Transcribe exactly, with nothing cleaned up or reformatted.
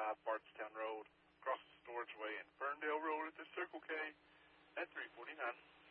five Bardstown Road, across the Storage Way, and Ferndale Road at the Circle K at three forty-nine.